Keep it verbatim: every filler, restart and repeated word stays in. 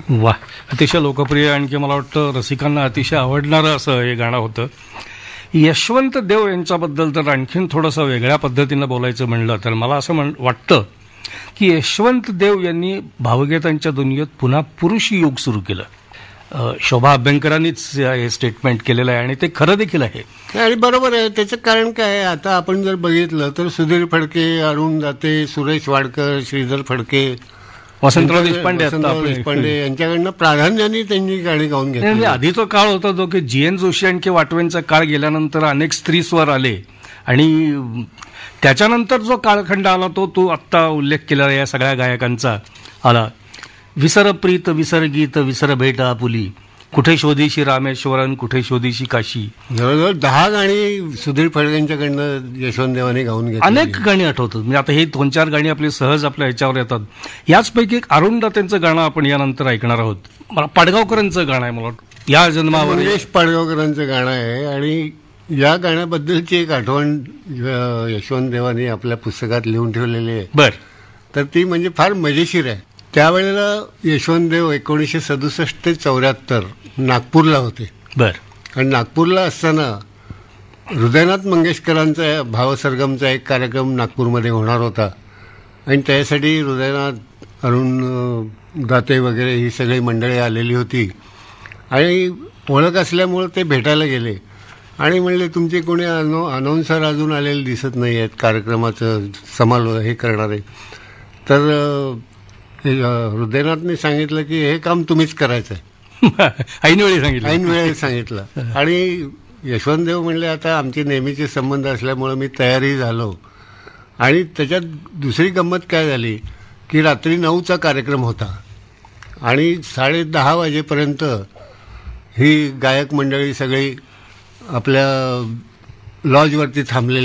वा, अतिशय लोकप्रिय, आणखी मला वाटतं रसिकांना अतिशय आवडणारं असं हे गाणं होतं. यशवंत देव यांच्याबद्दल तर आणखीन थोडंसं वेगळ्या पद्धतीनं बोलायचं म्हणलं तर मला असं म्हण वाटतं की यशवंत देव यांनी भावगीतांच्या दुनियेत पुन्हा पुरुष युग सुरू केलं. शोभा अभ्यंकरांनीच हे स्टेटमेंट केलेलं आहे आणि ते खरं देखील आहे. आणि बरोबर आहे. त्याचं कारण काय आहे, आता आपण जर बघितलं तर सुधीर फडके, अरुण दाते, सुरेश वाडकर, श्रीधर फडके, वसंतराव देशपांडे देशपांडे यांच्याकडनं प्राधान्याने त्यांनी गाणी गाऊन घेतली. आधीचा काळ होता जो की जी एन जोशी आणखी वाटवेंचा काळ गेल्यानंतर अनेक स्त्री स्वर आले आणि त्याच्यानंतर जो कालखंड आला तो तो आत्ता उल्लेख केलेला या सगळ्या गायकांचा आला. विसर प्रीत, विसर गीत, विसर भेट आपुली, कुठे शोधीशी रामेश्वरन, कुठे शोधीशी काशी. जवळजवळ दहा गाणी सुधीर फडकेंच्याकडनं यशवंतदेवाने गाऊन घेतली. अनेक गाणी आठवतात. म्हणजे आता हे दोन चार गाणी आपली सहज आपल्या ह्याच्यावर येतात. याचपैकी एक अरुण दातेंचं गाणं आपण यानंतर ऐकणार आहोत. मला पाडगावकरांचं गाणं आहे, मला वाटतं या जन्मावर, मंगेश पाडगावकरांचं गाणं आहे. आणि या गाण्याबद्दलची एक आठवण यशवंतदेवाने आपल्या पुस्तकात लिहून ठेवलेली आहे. बर. तर ती म्हणजे फार मजेशीर आहे. त्यावेळेला यशवंतदेव एकोणीसशे सदुसष्ट ते चौऱ्याहत्तर नागपूरला होते. बर. आणि नागपूरला असताना हृदयनाथ मंगेशकरांचा भावसरगमचा एक कार्यक्रम नागपूरमध्ये होणार होता आणि त्यासाठी हृदयनाथ, अरुण दाते वगैरे ही सगळी मंडळी आलेली होती आणि ओळख असल्यामुळं ते भेटायला गेले आणि म्हणले तुमचे कोणी अनो अनाऊन्सर अजून आलेले दिसत नाही आहेत कार्यक्रमाचं समाल हे करणारे. तर हृदयनाथने सांगितलं की हे काम तुम्हीच करायचं आहे. ऐन वेळी सांगितलं ऐन वेळी सांगितलं आणि यशवंतदेव म्हणले आता आमचे नेहमीचे संबंध असल्यामुळं मी तयारी झालो. आणि त्याच्यात दुसरी गंमत काय झाली की रात्री नऊचा कार्यक्रम होता आणि साडे दहा वाजेपर्यंत ही गायक मंडळी सगळी आपल्या लॉजवरती थांबलेली